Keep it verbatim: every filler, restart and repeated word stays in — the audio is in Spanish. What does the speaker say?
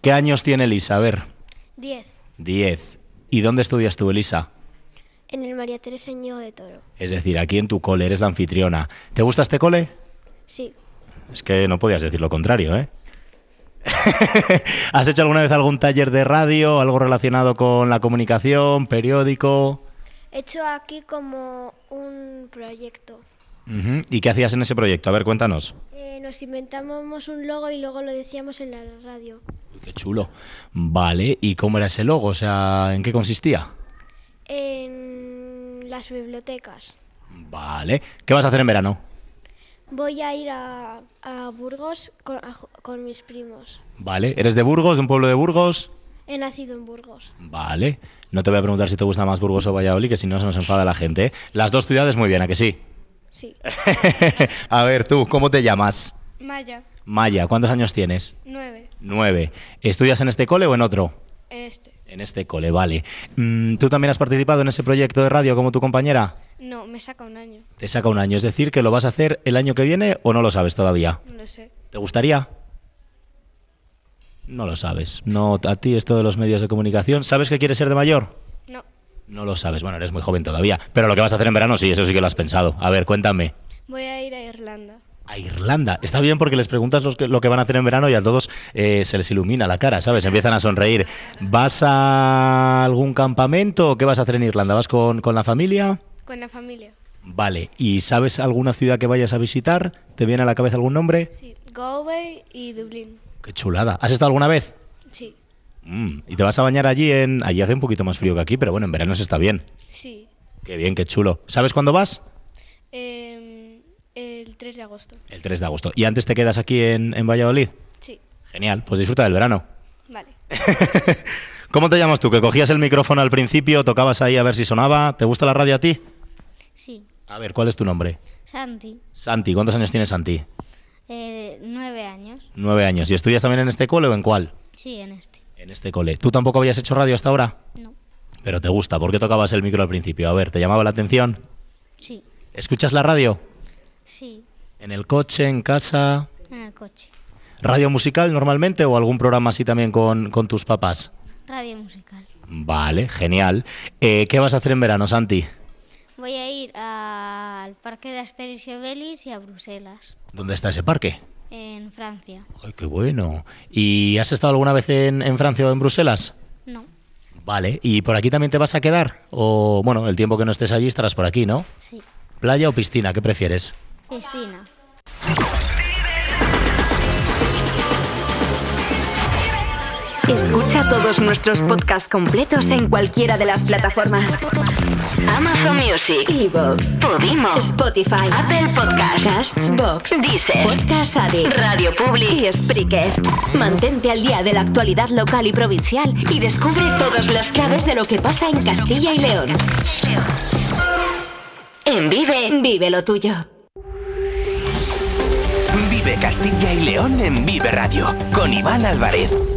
¿Qué años tiene Elisa? A ver. Diez. Diez. ¿Y dónde estudias tú, Elisa? En el María Teresa Ñigo de Toro. Es decir, aquí en tu cole, eres la anfitriona. ¿Te gusta este cole? Sí. Es que no podías decir lo contrario, ¿eh? ¿Has hecho alguna vez algún taller de radio, algo relacionado con la comunicación, periódico? He hecho aquí como un proyecto. Uh-huh. ¿Y qué hacías en ese proyecto? A ver, cuéntanos. Eh, nos inventábamos un logo y luego lo decíamos en la radio. Uy, qué chulo. Vale, ¿y cómo era ese logo? O sea, ¿en qué consistía? En las bibliotecas. Vale. ¿Qué vas a hacer en verano? Voy a ir a, a Burgos con, a- con mis primos. Vale. ¿Eres de Burgos, de un pueblo de Burgos? He nacido en Burgos. Vale. No te voy a preguntar si te gusta más Burgos o Valladolid, que si no se nos enfada la gente, ¿eh? Las dos ciudades muy bien, ¿a que sí? Sí. A ver, tú, ¿cómo te llamas? Maya. Maya, ¿cuántos años tienes? Nueve. Nueve. ¿Estudias en este cole o en otro? Este. En este cole, vale. Mm, ¿Tú también has participado en ese proyecto de radio como tu compañera? No, me saca un año. Te saca un año, es decir, que lo vas a hacer el año que viene o no lo sabes todavía. No lo sé. ¿Te gustaría? No lo sabes. No, a ti esto de los medios de comunicación. ¿Sabes que quieres ser de mayor? No. No lo sabes. Bueno, eres muy joven todavía. Pero lo que vas a hacer en verano sí, eso sí que lo has pensado. A ver, cuéntame. Voy a ir a Irlanda. A Irlanda. Está bien porque les preguntas los que- lo que van a hacer en verano y a todos eh, se les ilumina la cara, ¿sabes? Empiezan a sonreír. ¿Vas a algún campamento o qué vas a hacer en Irlanda? ¿Vas con, con la familia? Con la familia. Vale. ¿Y sabes alguna ciudad que vayas a visitar? ¿Te viene a la cabeza algún nombre? Sí. Galway y Dublín. Qué chulada. ¿Has estado alguna vez? Sí. Mm, ¿y te vas a bañar allí en...? Allí hace un poquito más frío que aquí, pero bueno, en verano se está bien. Sí. Qué bien, qué chulo. ¿Sabes cuándo vas? Em, el tres de agosto. El tres de agosto. ¿Y antes te quedas aquí en, en Valladolid? Sí. Genial, pues disfruta del verano. Vale. ¿Cómo te llamas tú? Que cogías el micrófono al principio, tocabas ahí a ver si sonaba. ¿Te gusta la radio a ti? Sí, A ver, ¿cuál es tu nombre? Santi, Santi. ¿Cuántos años tienes, Santi? eh, nueve años. Nueve años. ¿Y estudias también en este cole o en cuál? Sí, en este. En este cole. ¿Tú tampoco habías hecho radio hasta ahora? No, Pero te gusta. ¿Por qué tocabas el micro al principio? A ver, ¿te llamaba la atención? sí, ¿Escuchas la radio? sí, ¿En el coche, en casa? en el coche. ¿Radio musical normalmente o algún programa así también con, con tus papás? Radio musical. Vale, genial. Eh, ¿Qué vas a hacer en verano, Santi? Voy a ir al parque de Asterix y Obelix y a Bruselas, ¿Dónde está ese parque? en Francia. ¡Ay, qué bueno! ¿Y has estado alguna vez en, en Francia o en Bruselas? No, Vale, ¿y por aquí también te vas a quedar? O, bueno, el tiempo que no estés allí estarás por aquí, ¿no? sí, ¿Playa o piscina? ¿Qué prefieres? piscina. Escucha todos nuestros podcasts completos en cualquiera de las plataformas: Amazon Music, iVoox, Podimo, Spotify, Apple Podcasts, Castbox, Deezer, Podcast Addict, Radio Public y Spreaker. Mantente al día de la actualidad local y provincial y descubre todas las claves de lo que pasa en Castilla y León. En Vive, vive lo tuyo. Vive Castilla y León en Vive Radio con Iván Álvarez.